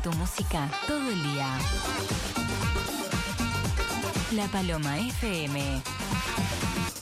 Tu música todo el día. La Paloma FM.